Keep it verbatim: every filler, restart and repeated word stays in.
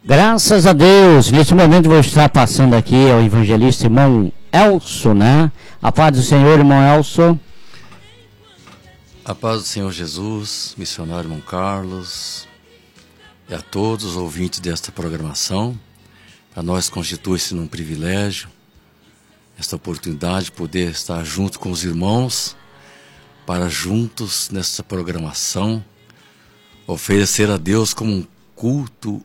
Graças a Deus, neste momento vou estar passando aqui ao evangelista irmão Elson, né? A paz do Senhor, irmão Elson. A paz do Senhor Jesus, missionário irmão Carlos, e a todos os ouvintes desta programação. Para nós constitui-se num privilégio esta oportunidade de poder estar junto com os irmãos, para juntos nessa programação oferecer a Deus como um culto